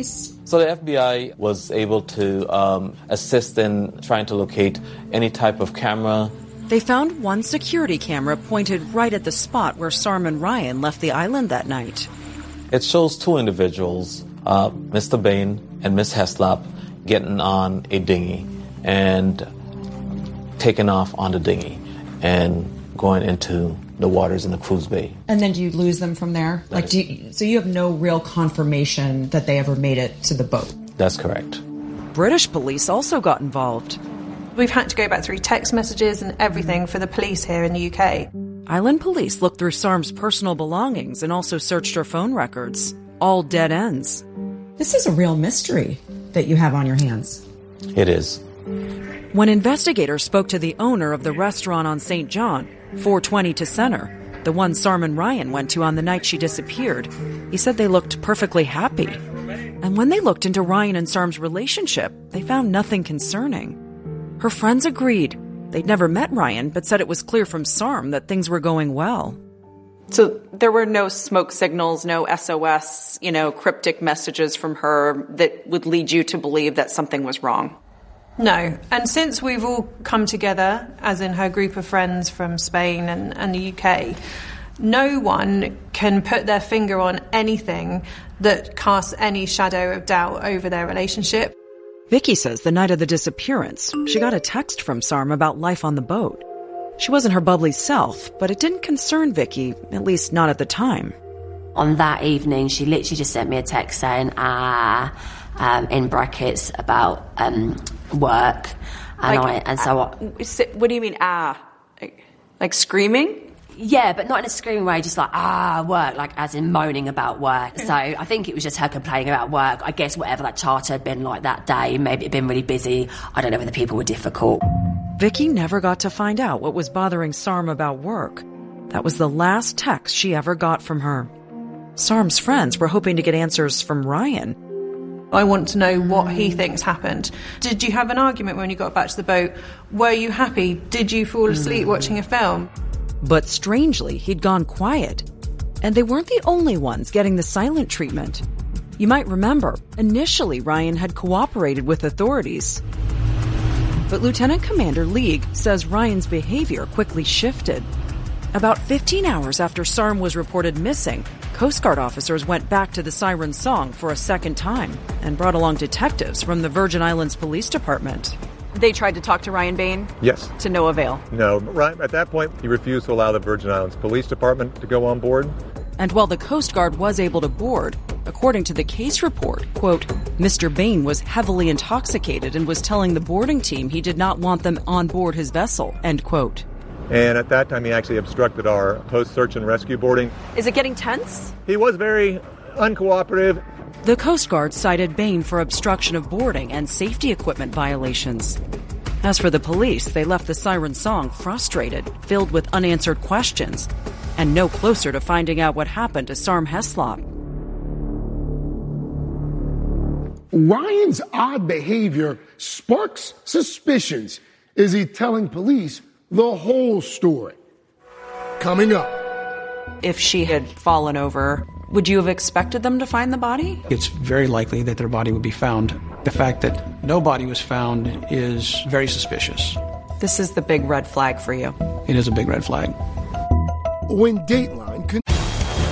police? So the FBI was able to assist in trying to locate any type of camera. They found one security camera pointed right at the spot where Sarm and Ryan left the island that night. It shows two individuals, Mr. Bain and Miss Heslop, getting on a dinghy and taking off on the dinghy and going into the waters in the cruise bay. And then do you lose them from there? So you have no real confirmation that they ever made it to the boat? That's correct. British police also got involved. We've had to go back through text messages and everything for the police here in the UK. Island police looked through Sarm's personal belongings and also searched her phone records. All dead ends. This is a real mystery that you have on your hands. It is. When investigators spoke to the owner of the restaurant on St. John, 420 to Center, the one Sarm and Ryan went to on the night she disappeared, he said they looked perfectly happy. And when they looked into Ryan and Sarm's relationship, they found nothing concerning. Her friends agreed. They'd never met Ryan, but said it was clear from Sarm that things were going well. So there were no smoke signals, no SOS, cryptic messages from her that would lead you to believe that something was wrong? No. And since we've all come together, as in her group of friends from Spain and the UK, no one can put their finger on anything that casts any shadow of doubt over their relationship. Vicky says the night of the disappearance, she got a text from Sarm about life on the boat. She wasn't her bubbly self, but it didn't concern Vicky, at least not at the time. On that evening, she literally just sent me a text saying, in brackets, about work. What do you mean, Like screaming? Yeah, but not in a screaming way, just like, work, like as in moaning about work. So I think it was just her complaining about work. I guess whatever that charter had been like that day, maybe it had been really busy. I don't know whether people were difficult. Vicky never got to find out what was bothering Sarm about work. That was the last text she ever got from her. Sarm's friends were hoping to get answers from Ryan. I want to know what he thinks happened. Did you have an argument when you got back to the boat? Were you happy? Did you fall asleep watching a film? But strangely, he'd gone quiet. And they weren't the only ones getting the silent treatment. You might remember, initially Ryan had cooperated with authorities. But Lieutenant Commander League says Ryan's behavior quickly shifted. About 15 hours after Sarm was reported missing, Coast Guard officers went back to the siren song for a second time and brought along detectives from the Virgin Islands Police Department. They tried to talk to Ryan Bain? Yes. To no avail? No. Right at that point, he refused to allow the Virgin Islands Police Department to go on board. And while the Coast Guard was able to board, according to the case report, quote, Mr. Bain was heavily intoxicated and was telling the boarding team he did not want them on board his vessel, end quote. And at that time, he actually obstructed our post-search and rescue boarding. Is it getting tense? He was very uncooperative. The Coast Guard cited Bain for obstruction of boarding and safety equipment violations. As for the police, they left the siren song frustrated, filled with unanswered questions, and no closer to finding out what happened to Sarm Heslop. Ryan's odd behavior sparks suspicions. Is he telling police the whole story? Coming up. If she had fallen over, would you have expected them to find the body? It's very likely that their body would be found. The fact that no body was found is very suspicious. This is the big red flag for you. It is a big red flag. When Dateline